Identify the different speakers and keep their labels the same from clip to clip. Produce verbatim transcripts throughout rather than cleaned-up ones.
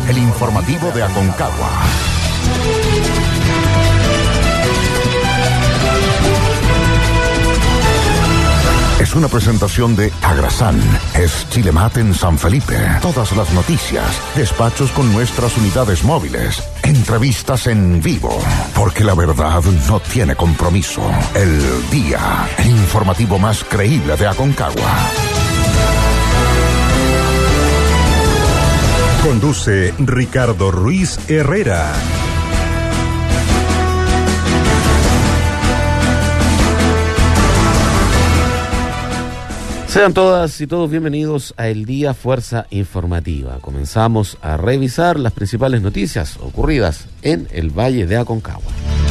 Speaker 1: el informativo de Aconcagua. Es una presentación de Agrasan, es Chilemat en San Felipe. Todas las noticias, despachos con nuestras unidades móviles, entrevistas en vivo, porque la verdad no tiene compromiso. El Día, el informativo más creíble de Aconcagua.
Speaker 2: Conduce Ricardo Ruiz Herrera.
Speaker 3: Sean todas y todos bienvenidos a El Día Fuerza Informativa. Comenzamos a revisar las principales noticias ocurridas en el Valle de Aconcagua.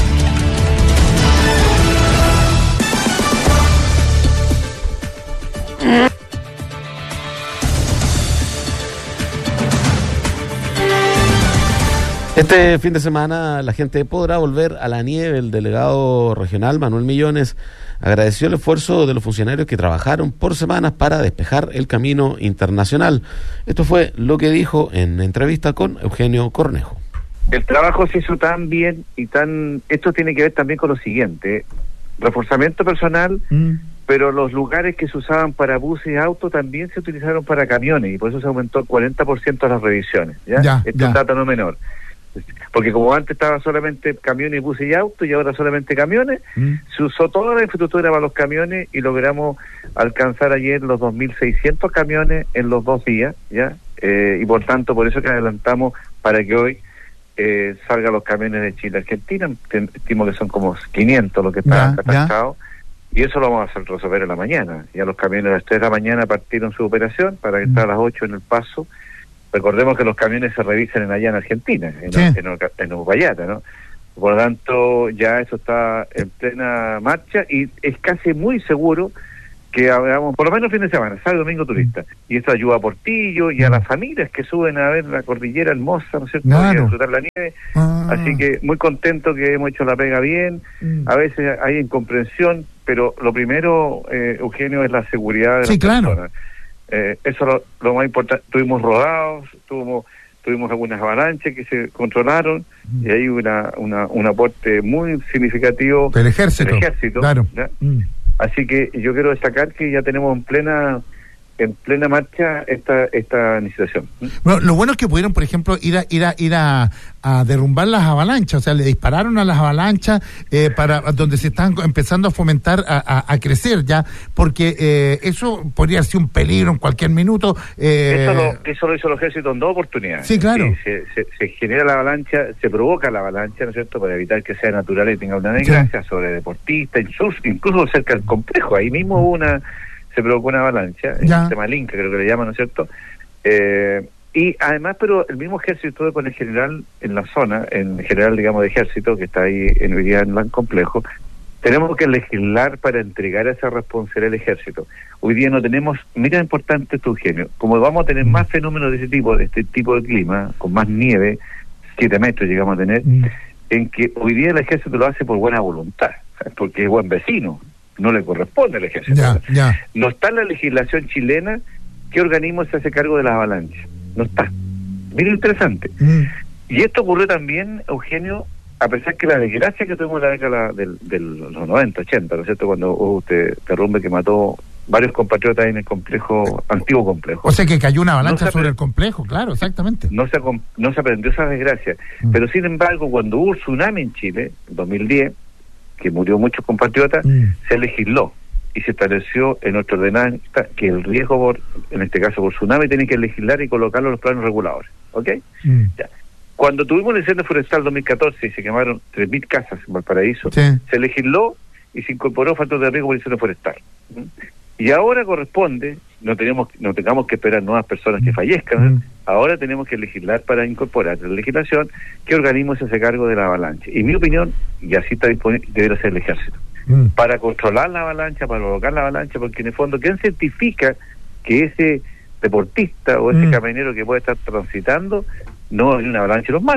Speaker 3: Este fin de semana la gente podrá volver a la nieve. El delegado regional Manuel Millones agradeció el esfuerzo de los funcionarios que trabajaron por semanas para despejar el camino internacional. Esto fue lo que dijo en entrevista con Eugenio Cornejo.
Speaker 4: El trabajo se hizo tan bien y tan... Esto tiene que ver también con lo siguiente: reforzamiento personal, mm. pero los lugares que se usaban para buses y autos también se utilizaron para camiones, y por eso se aumentó el cuarenta por ciento de las revisiones. ¿ya?
Speaker 2: Ya,
Speaker 4: Esto
Speaker 2: ya.
Speaker 4: es un dato no menor. Porque como antes estaba solamente camiones, buses y autos, y ahora solamente camiones, mm. se usó toda la infraestructura para los camiones y logramos alcanzar ayer los dos mil seiscientos camiones en los dos días, ¿ya? Eh, y por tanto, por eso que adelantamos para que hoy eh, salgan los camiones de Chile a Argentina. Estimo que son como quinientos los que están atascados, y eso lo vamos a hacer resolver en la mañana. Ya los camiones a las tres de la mañana partieron su operación para que mm. estar a las ocho en el paso. Recordemos que los camiones se revisan en allá en Argentina, en, sí. en, en, en Uruguayata, ¿no? Por lo tanto, ya eso está en plena marcha y es casi muy seguro que hagamos, por lo menos fin de semana, sábado y domingo turista. Y esto ayuda a Portillo y a las familias que suben a ver la cordillera hermosa, ¿no es cierto? Claro. Y a disfrutar la nieve. Ah. Así que muy contento que hemos hecho la pega bien. Mm. A veces hay incomprensión, pero lo primero, eh, Eugenio, es la seguridad de
Speaker 2: sí,
Speaker 4: las
Speaker 2: claro.
Speaker 4: personas. Eh, eso es lo, lo más importante. Tuvimos rodados, tuvimos tuvimos algunas avalanchas que se controlaron mm. y hay una, una un aporte muy significativo
Speaker 2: del ejército,
Speaker 4: del ejército
Speaker 2: claro.
Speaker 4: Mm. Así que yo quiero destacar que ya tenemos en plena en plena marcha esta esta iniciación.
Speaker 2: Bueno, lo bueno es que pudieron, por ejemplo, ir a ir a ir a, a derrumbar las avalanchas, o sea, le dispararon a las avalanchas eh, para donde se están empezando a fomentar a, a, a crecer ya, porque eh, eso podría ser un peligro en cualquier minuto. Eh...
Speaker 4: Eso, lo, eso lo hizo el ejército en dos oportunidades.
Speaker 2: Sí, claro.
Speaker 4: Sí, se, se, se genera la avalancha, se provoca la avalancha, ¿no es cierto?, para evitar que sea natural y tenga una desgracia sí. sobre deportistas, incluso, incluso cerca del complejo. Ahí mismo hubo una se provocó una avalancha, el sistema Linca creo que le llaman, ¿no es cierto? Eh, y además, pero el mismo ejército con el general en la zona, en general, digamos, de ejército, que está ahí en hoy día en el complejo, tenemos que legislar para entregar esa responsabilidad al ejército. Hoy día no tenemos, mira importante esto, Eugenio, como vamos a tener más fenómenos de ese tipo, de este tipo de clima, con más nieve, siete metros llegamos a tener, mm. en que hoy día el ejército lo hace por buena voluntad, porque es buen vecino. No le corresponde al ejército.
Speaker 2: Ya, ya.
Speaker 4: No está en la legislación chilena qué organismo se hace cargo de las avalanchas. No está. Mira, interesante. Mm. Y esto ocurrió también, Eugenio, a pesar que la desgracia que tuvimos en la década del, del los noventa, ochenta, ¿no es cierto?, cuando hubo este derrumbe que mató varios compatriotas en el complejo, antiguo complejo.
Speaker 2: O sea que cayó una avalancha no sobre el complejo, claro, exactamente.
Speaker 4: No se, no se aprendió esa desgracia. Mm. Pero sin embargo, cuando hubo tsunami en Chile, en dos mil diez, que murió muchos compatriotas, mm. se legisló y se estableció en nuestra ordenanza que el riesgo, por, en este caso por tsunami, tiene que legislar y colocarlo en los planos reguladores. ¿Ok? Mm. Ya. Cuando tuvimos el incendio forestal dos mil catorce y se quemaron tres mil casas en Valparaíso, sí. se legisló y se incorporó factor de riesgo por incendio forestal. ¿Mm? Y ahora corresponde, no tenemos no tengamos que esperar nuevas personas que fallezcan, mm. ahora tenemos que legislar para incorporar en la legislación qué organismo se hace cargo de la avalancha. Y mi opinión, y así está disponible, debería ser el ejército. Mm. Para controlar la avalancha, para provocar la avalancha, porque en el fondo, ¿quién certifica que ese deportista o ese mm. camionero que puede estar transitando no hay una avalancha y los mate?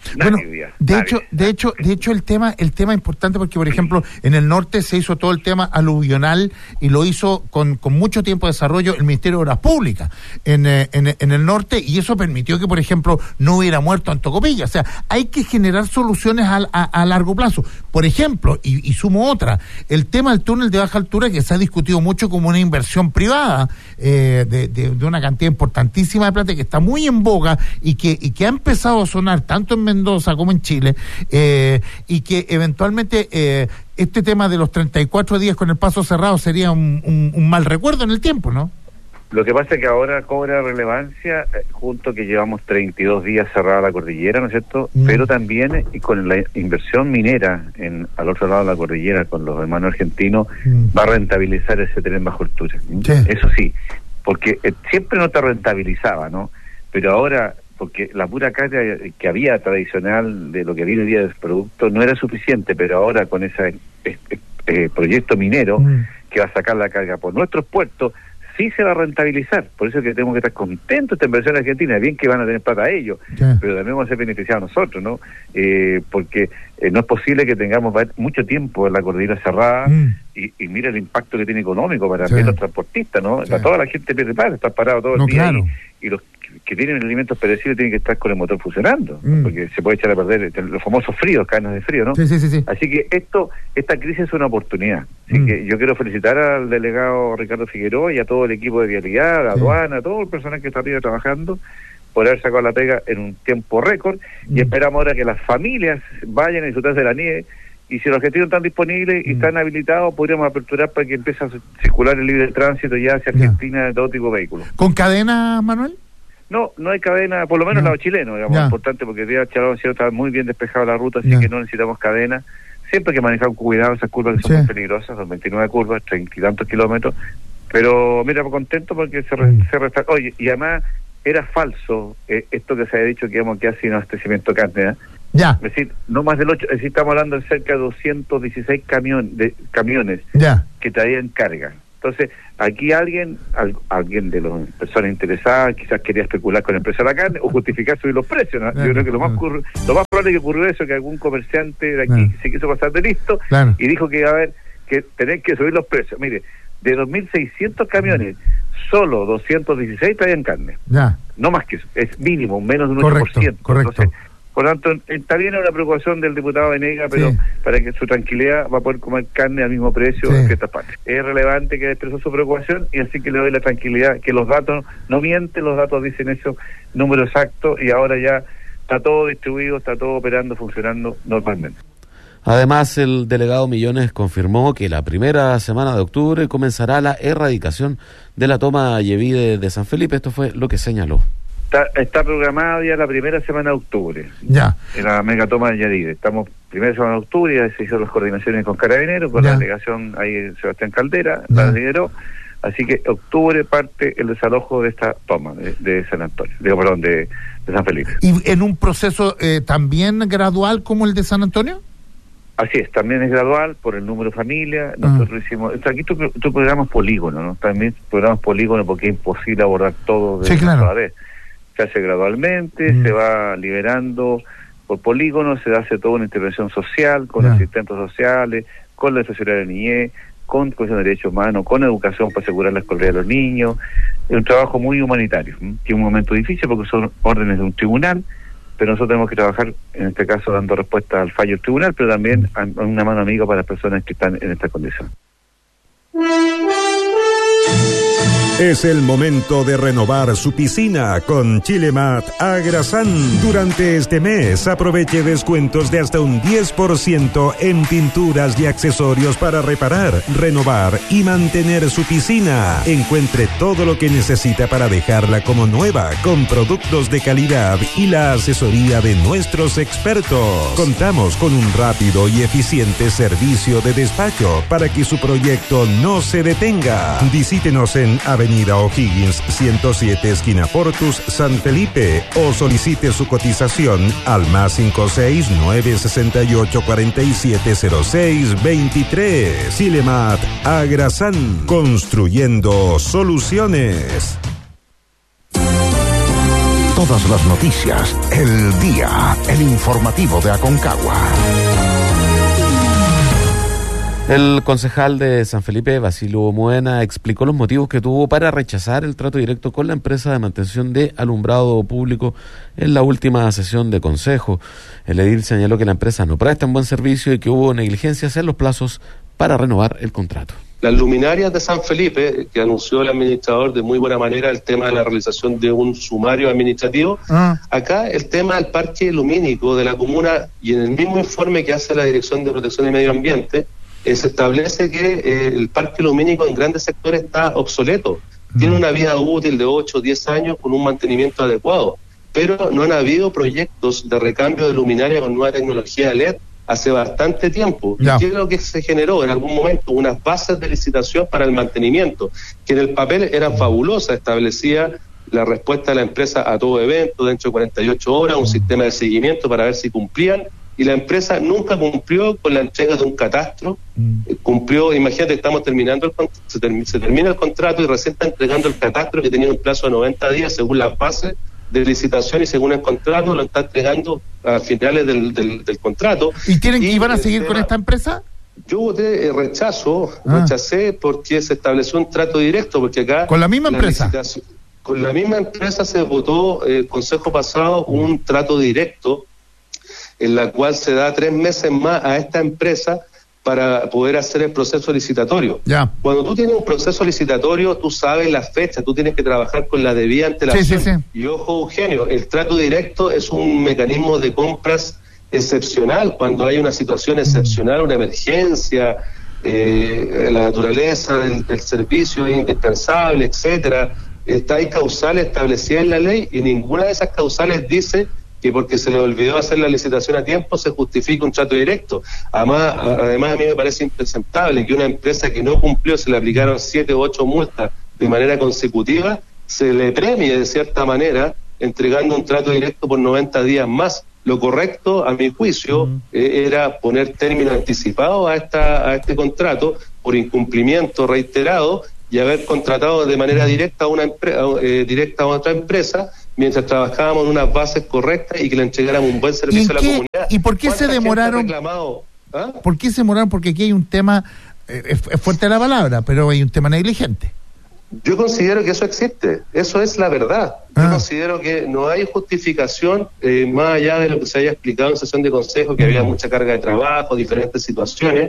Speaker 2: Bueno,
Speaker 4: Nadie vivía,
Speaker 2: de
Speaker 4: nadie.
Speaker 2: hecho, de hecho, de hecho el tema, el tema importante porque por ejemplo en el norte se hizo todo el tema aluvional y lo hizo con, con mucho tiempo de desarrollo el Ministerio de Obras Públicas en, eh, en, en el norte y eso permitió que por ejemplo no hubiera muerto Antocopilla. O sea, hay que generar soluciones a, a, a largo plazo. Por ejemplo, y, y sumo otra, el tema del túnel de baja altura que se ha discutido mucho como una inversión privada eh, de, de, de una cantidad importantísima de plata que está muy en boga y que, y que ha empezado a sonar tanto en Mendoza como en Chile, eh, y que eventualmente eh, este tema de los treinta y cuatro días con el paso cerrado sería un, un, un mal recuerdo en el tiempo, ¿no?
Speaker 4: Lo que pasa es que ahora cobra relevancia, eh, junto que llevamos treinta y dos días cerrada la cordillera, ¿no es cierto? Mm. Pero también eh, y con la inversión minera en al otro lado de la cordillera, con los hermanos argentinos, mm. va a rentabilizar ese tren bajo altura. Sí. Eso sí, porque eh, siempre no te rentabilizaba, ¿no? Pero ahora, porque la pura carga que había tradicional de lo que había hoy día del producto no era suficiente, pero ahora con ese eh, eh, proyecto minero mm. que va a sacar la carga por nuestros puertos, sí se va a rentabilizar. Por eso es que tenemos que estar contentos esta inversión argentina. Bien que van a tener plata ellos, yeah. pero también vamos a ser beneficiados nosotros, ¿no? Eh, porque eh, no es posible que tengamos mucho tiempo en la cordillera cerrada mm. y, y mira el impacto que tiene económico para sí. los transportistas, ¿no? Sí. Toda la gente pierde plata, está parado todo el no, día claro. y, y los que tienen alimentos perecibles tienen que estar con el motor funcionando, mm. porque se puede echar a perder los famosos fríos, cadenas de frío, ¿no?
Speaker 2: Sí, sí, sí, sí.
Speaker 4: Así que esto, esta crisis es una oportunidad. Así mm. que yo quiero felicitar al delegado Ricardo Figueroa y a todo el equipo de vialidad, la sí. aduana, a todo el personal que está arriba trabajando por haber sacado la pega en un tiempo récord mm. y esperamos ahora que las familias vayan a disfrutar de la nieve. Y si los objetivos están disponibles y mm. están habilitados, podríamos aperturar para que empiece a circular el libre tránsito ya hacia Argentina yeah. de todo tipo de vehículos.
Speaker 2: ¿Con cadena, Manuel?
Speaker 4: No, no hay cadena, por lo menos no. lado chileno, digamos, yeah. importante porque el día Chalón está muy bien despejado la ruta, así yeah. que no necesitamos cadena. Siempre hay que manejar con cuidado esas curvas que son sí. muy peligrosas, son veintinueve curvas, treinta y tantos kilómetros, pero mira, contento porque se, re, mm. se resta... Oye, y además era falso eh, esto que se había dicho que íbamos que hacer un abastecimiento de carne, ¿eh?
Speaker 2: Ya.
Speaker 4: Es decir, no más del ocho, es decir, estamos hablando de cerca de doscientos dieciséis camión, de, camiones
Speaker 2: ya.
Speaker 4: que traían carga. Entonces, aquí alguien, al, alguien de las personas interesadas, quizás quería especular con el precio de la carne o justificar subir los precios, ¿no?
Speaker 2: Claro,
Speaker 4: yo creo que lo más
Speaker 2: claro.
Speaker 4: curr, lo más probable que ocurrió eso, que algún comerciante de aquí claro. se quiso pasar de listo
Speaker 2: claro.
Speaker 4: y dijo que iba a haber que tener que subir los precios. Mire, de dos mil seiscientos camiones, solo doscientos dieciséis traían carne.
Speaker 2: Ya.
Speaker 4: No más que eso, es mínimo, menos de un
Speaker 2: correcto,
Speaker 4: ocho por ciento.
Speaker 2: Correcto.
Speaker 4: Entonces, por lo tanto, está bien una preocupación del diputado Venegas, pero sí. para que su tranquilidad va a poder comer carne al mismo precio sí. en ciertas partes. Es relevante que expresó su preocupación y así que le doy la tranquilidad, que los datos no mienten, los datos dicen eso, número exacto, y ahora ya está todo distribuido, está todo operando, funcionando normalmente.
Speaker 3: Además, el delegado Millones confirmó que la primera semana de octubre comenzará la erradicación de la toma Yevide de San Felipe. Esto fue lo que señaló.
Speaker 4: Está, está programada ya la primera semana de octubre.
Speaker 2: Ya.
Speaker 4: En la megatoma de Yadide. Estamos primera semana de octubre, ya se hicieron las coordinaciones con Carabineros, con ya. la delegación ahí Sebastián Caldera, ya. la lideró. Así que octubre parte el desalojo de esta toma de, de San Antonio, digo, perdón, de, de San Felipe.
Speaker 2: ¿Y en un proceso eh, también gradual como el de San Antonio?
Speaker 4: Así es, también es gradual por el número de familia. Nosotros uh-huh. hicimos, aquí tú, tú programas polígono, ¿no? También programas polígono porque es imposible abordar todo de
Speaker 2: sí, claro.
Speaker 4: una vez. Se hace gradualmente, mm. se va liberando por polígonos, se hace toda una intervención social con yeah. asistentes sociales, con la defensoría de la niñez, con cuestión de derechos humanos, con educación para asegurar la escolaridad de los niños. Es un trabajo muy humanitario, ¿sí? Que es un momento difícil porque son órdenes de un tribunal, pero nosotros tenemos que trabajar, en este caso, dando respuesta al fallo del tribunal, pero también a, a una mano amiga para las personas que están en esta condición.
Speaker 5: Es el momento de renovar su piscina con Chilemat Agrasan. Durante este mes aproveche descuentos de hasta un diez por ciento en pinturas y accesorios para reparar, renovar y mantener su piscina. Encuentre todo lo que necesita para dejarla como nueva con productos de calidad y la asesoría de nuestros expertos. Contamos con un rápido y eficiente servicio de despacho para que su proyecto no se detenga. Visítenos en Avenida O'Higgins ciento siete, esquina Portus, San Felipe, o solicite su cotización al más cinco seis nueve seis ocho cuatro siete cero seis dos tres. Chilemat Agrasan, construyendo soluciones.
Speaker 1: Todas las noticias, el día, el informativo de Aconcagua.
Speaker 3: El concejal de San Felipe, Basilio Moena, explicó los motivos que tuvo para rechazar el trato directo con la empresa de mantención de alumbrado público en la última sesión de consejo. El edil señaló que la empresa no presta un buen servicio y que hubo negligencias en los plazos para renovar el contrato.
Speaker 6: Las luminarias de San Felipe, que anunció el administrador de muy buena manera el tema de la realización de un sumario administrativo, ah. acá el tema del parque lumínico de la comuna, y en el mismo informe que hace la Dirección de Protección y Medio Ambiente, eh, se establece que eh, el parque lumínico en grandes sectores está obsoleto. Mm. Tiene una vida útil de ocho o diez años con un mantenimiento adecuado, pero no han habido proyectos de recambio de luminaria con nueva tecnología L E D hace bastante tiempo. No. ¿Qué es lo que se generó en algún momento? Unas bases de licitación para el mantenimiento, que en el papel eran fabulosas, establecía la respuesta de la empresa a todo evento dentro de cuarenta y ocho horas, un sistema de seguimiento para ver si cumplían, y la empresa nunca cumplió con la entrega de un catastro, mm. eh, cumplió, imagínate, estamos terminando, el, se, term, se termina el contrato y recién está entregando el catastro que tenía un plazo de noventa días según las bases de licitación y según el contrato, lo está entregando a finales del, del, del contrato.
Speaker 2: ¿Y tienen y van a seguir tema, con esta empresa?
Speaker 6: Yo voté eh, rechazo, ah. rechacé porque se estableció un trato directo, porque acá...
Speaker 2: ¿Con la misma la empresa?
Speaker 6: Con la misma empresa se votó el eh, consejo pasado un trato directo en la cual se da tres meses más a esta empresa para poder hacer el proceso licitatorio.
Speaker 2: Ya.
Speaker 6: Cuando tú tienes un proceso licitatorio, tú sabes la fecha, tú tienes que trabajar con la debida antelación.
Speaker 2: Sí, sí, sí.
Speaker 6: Y ojo, Eugenio, el trato directo es un mecanismo de compras excepcional, cuando hay una situación excepcional, una emergencia, eh, la naturaleza del, del servicio es indispensable, etcétera. Está, hay causales establecidas en la ley y ninguna de esas causales dice que porque se le olvidó hacer la licitación a tiempo se justifica un trato directo. Además, además a mí me parece impresentable que una empresa que no cumplió, se le aplicaron siete u ocho multas de manera consecutiva, se le premie de cierta manera entregando un trato directo por noventa días más. Lo correcto, a mi juicio, uh-huh. eh, era poner término anticipado a esta a este contrato por incumplimiento reiterado y haber contratado de manera directa a una empresa eh, directa a otra empresa mientras trabajábamos en unas bases correctas y que le entregáramos un buen servicio a la comunidad.
Speaker 2: ¿Y por qué se demoraron? ¿Ah? ¿Por qué se demoraron? Porque aquí hay un tema, eh, es, es fuerte la palabra, pero hay un tema negligente.
Speaker 6: Yo considero que eso existe, eso es la verdad. Yo ah. considero que no hay justificación, eh, más allá de lo que se haya explicado en sesión de consejo, que había mucha carga de trabajo, diferentes situaciones.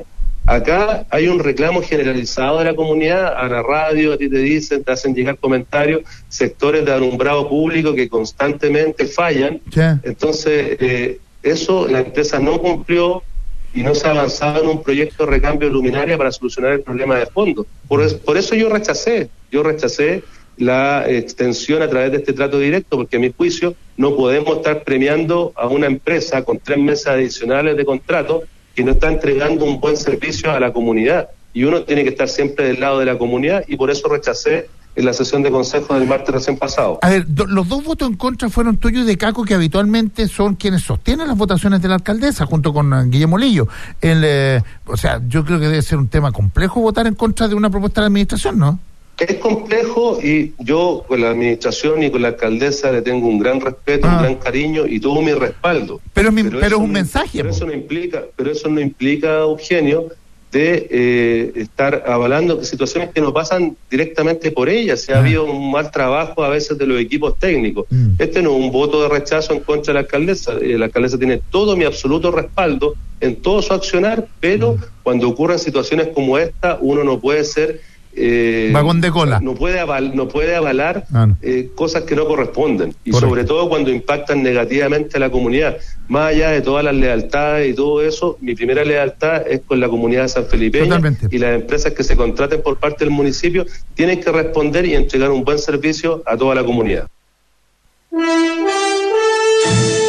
Speaker 6: Acá hay un reclamo generalizado de la comunidad, a la radio, a ti te dicen, te hacen llegar comentarios, sectores de alumbrado público que constantemente fallan.
Speaker 2: ¿Qué?
Speaker 6: Entonces, eh, eso la empresa no cumplió y no se ha avanzado en un proyecto de recambio de luminaria para solucionar el problema de fondo. Por, es, por eso yo rechacé, yo rechacé la extensión a través de este trato directo, porque a mi juicio no podemos estar premiando a una empresa con tres meses adicionales de contrato que no está entregando un buen servicio a la comunidad, y uno tiene que estar siempre del lado de la comunidad, y por eso rechacé en la sesión de consejo del martes recién pasado.
Speaker 2: A ver, do, los dos votos en contra fueron tuyos de Caco, que habitualmente son quienes sostienen las votaciones de la alcaldesa, junto con uh, Guillermo Lillo. El, eh, o sea, yo creo que debe ser un tema complejo votar en contra de una propuesta de la administración, ¿no?
Speaker 6: Es complejo, y yo con la administración y con la alcaldesa le tengo un gran respeto, ah. un gran cariño y todo mi respaldo.
Speaker 2: Pero, mi, pero, pero es un no, mensaje.
Speaker 6: Pero eso no implica, pero eso no implica, Eugenio, de eh, estar avalando situaciones que no pasan directamente por ella. Se ah. ha habido un mal trabajo a veces de los equipos técnicos. Mm. Este no es un voto de rechazo en contra de la alcaldesa. Eh, la alcaldesa tiene todo mi absoluto respaldo en todo su accionar, pero mm. cuando ocurren situaciones como esta, uno no puede ser
Speaker 2: Eh, vagón de cola.
Speaker 6: No puede aval, no puede avalar ah, no. Eh, cosas que no corresponden, y
Speaker 2: Correcto.
Speaker 6: sobre todo cuando impactan negativamente a la comunidad. Más allá de todas las lealtades y todo eso, mi primera lealtad es con la comunidad de San Felipe, y las empresas que se contraten por parte del municipio tienen que responder y entregar un buen servicio a toda la comunidad.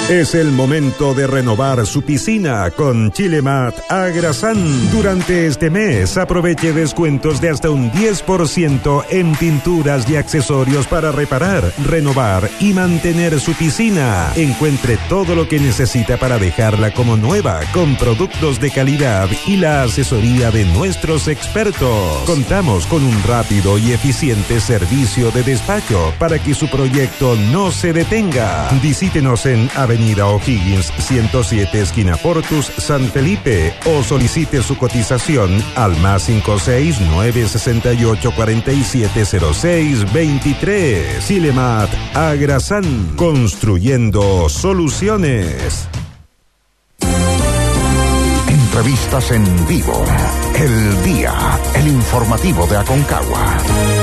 Speaker 5: Es el momento de renovar su piscina con Chilemat Agrasan. Durante este mes aproveche descuentos de hasta un diez por ciento en pinturas y accesorios para reparar, renovar y mantener su piscina. Encuentre todo lo que necesita para dejarla como nueva con productos de calidad y la asesoría de nuestros expertos. Contamos con un rápido y eficiente servicio de despacho para que su proyecto no se detenga. Visítenos en Avenida O'Higgins ciento siete, esquina Portus, San Felipe, o solicite su cotización al más cinco seis nueve seis ocho cuatro siete cero seis veintitrés. Chilemat Agrasan, construyendo soluciones.
Speaker 1: Entrevistas en vivo. El Día, el informativo de Aconcagua.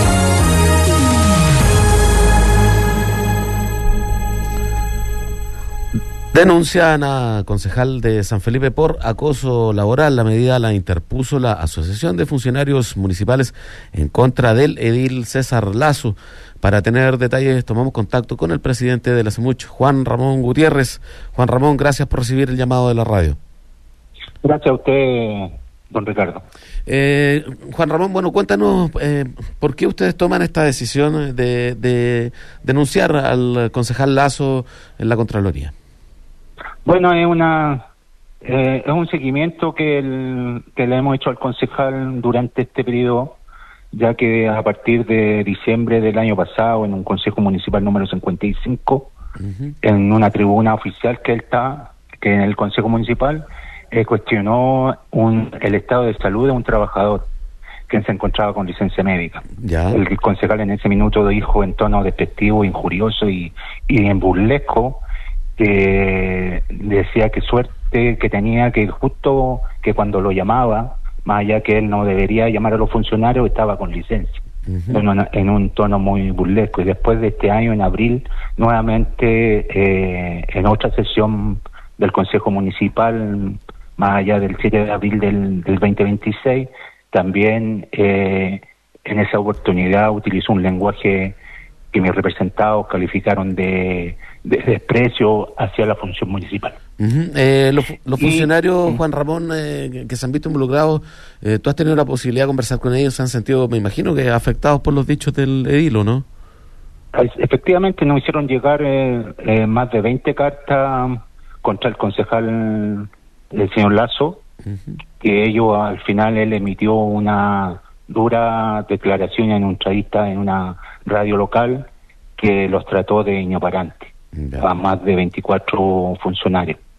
Speaker 3: Denuncian a concejal de San Felipe por acoso laboral. La medida la interpuso la Asociación de Funcionarios Municipales en contra del edil César Lazo. Para tener detalles tomamos contacto con el presidente de la SEMUCH, Juan Ramón Gutiérrez. Juan Ramón, gracias por recibir el llamado de la radio.
Speaker 7: Gracias a usted, don Ricardo.
Speaker 3: Eh, Juan Ramón, bueno, cuéntanos eh, por qué ustedes toman esta decisión de, de denunciar al concejal Lazo en la Contraloría.
Speaker 7: Bueno, es una eh, es un seguimiento que, el, que le hemos hecho al concejal durante este periodo, ya que a partir de diciembre del año pasado, en un consejo municipal número cincuenta y cinco, uh-huh. en una tribuna oficial que él está, que en el consejo municipal, eh, cuestionó un, el estado de salud de un trabajador que se encontraba con licencia médica.
Speaker 3: Ya.
Speaker 7: El, el concejal en ese minuto dijo en tono despectivo, injurioso y, y en burlesco, que decía que suerte que tenía, que justo que cuando lo llamaba, más allá que él no debería llamar a los funcionarios, estaba con licencia, uh-huh. en, una, en un tono muy burlesco. Y después de este año, en abril, nuevamente eh, en otra sesión del Consejo Municipal, más allá del siete de abril del, del veinte veintiséis, también eh, en esa oportunidad utilizó un lenguaje que mis representados calificaron de, de desprecio hacia la función municipal.
Speaker 3: Uh-huh. Eh, los, los funcionarios,
Speaker 7: y,
Speaker 3: Juan Ramón, eh, que se han visto involucrados, eh, ¿tú has tenido la posibilidad de conversar con ellos? ¿Se han sentido, me imagino, que afectados por los dichos del edil, ¿no?
Speaker 7: Efectivamente, nos hicieron llegar eh, eh, más de veinte cartas contra el concejal, el señor Lazo, uh-huh. que ellos, al final, él emitió una dura declaración en un entrevista en una radio local que los trató de inoperante a más de veinticuatro funcionarios.